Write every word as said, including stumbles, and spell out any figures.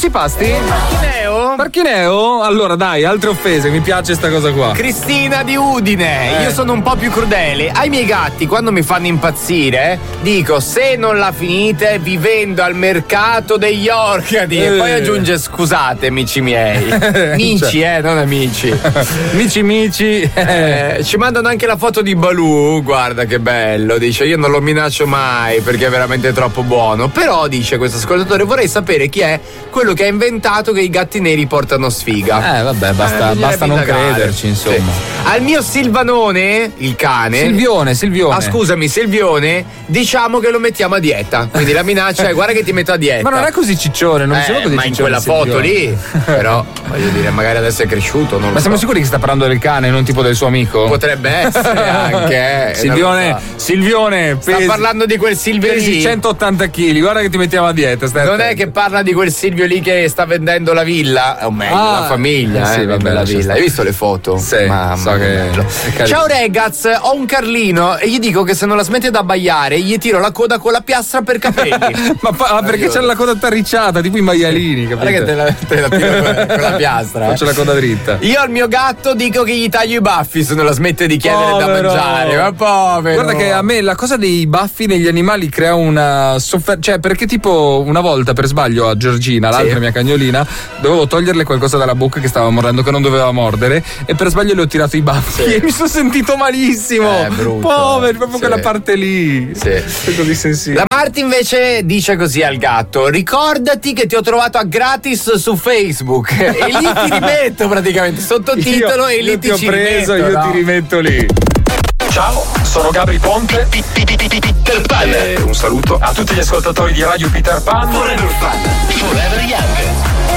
si pasti? Parchineo? Parchineo? Allora dai, altre offese, mi piace sta cosa qua. Cristina di Udine, eh. io sono un po' più crudele. Ai miei gatti, quando mi fanno impazzire, dico: se non la finite, vi vendo al mercato degli organi. Eh. E poi aggiunge: scusate, amici miei. Mici, eh, non amici. Mici mici. Eh, ci mandano anche la foto di Baloo, guarda che bello. Dice: io non lo minaccio mai perché è veramente troppo buono. Però, dice questo ascoltatore, vorrei sapere chi è quello che ha inventato che i gatti neri portano sfiga. Eh vabbè, basta, Eh, basta non indagare. crederci, insomma. Sì. Al mio Silvanone, il cane. Silvione, Silvione. Ah, scusami, Silvione, diciamo che lo mettiamo a dieta. Quindi la minaccia è: guarda che ti metto a dieta. Ma non è così ciccione, non eh, sembra così ma in ciccione, quella foto Silvione. lì. Però, voglio dire, magari adesso è cresciuto. Non Ma lo siamo so. sicuri che sta parlando del cane, non tipo del suo amico? Potrebbe essere anche. eh, Silvione, non lo so. Silvione, Sta pesi, parlando di quel Silvio pesi lì. centottanta chili, guarda che ti mettiamo a dieta. Stai Non attento. è che parla di quel Silvio lì che sta vendendo la villa, o meglio, Ah, la famiglia, eh, sì, eh, vabbè, la lascia villa. stare. Hai visto le foto? Sì, Mamma so che bello. è carino. Ciao ragazzi, ho un Carlino e gli dico che se non la smette da abbaiare gli tiro la coda con la piastra per capelli. Ma pa- perché c'è la coda tarricciata, tipo i maialini, capito? Guarda che te la, te la tiro con, con la piastra. Faccio eh. la coda dritta. Io al mio gatto dico che gli taglio i baffi se non la smette di chiedere Povero. da mangiare. Ma povero. Guarda che a me la cosa dei baffi negli animali crea una sofferenza. Cioè, perché tipo una volta per sbaglio a Giorgina, l'altra Sì. mia cagnolina, dovevo toglierle qualcosa dalla bocca che stava mordendo, che non doveva mordere, e per sbaglio le ho tirato i baffi Sì. e mi sono sentito malissimo. Eh, brutto. Povero, proprio Sì. quella parte lì. Sì. È così sensibile. La Marti invece dice così al gatto: ricordati che ti ho trovato a gratis su Facebook. E lì ti rimetto praticamente sottotitolo Io- e lì io ti ti ho ci preso, rimetto, io no? ti rimetto lì. Ciao, sono Gabri Ponte, Peter Pan. E un saluto a tutti gli ascoltatori di Radio Peter Pan. Forever Young.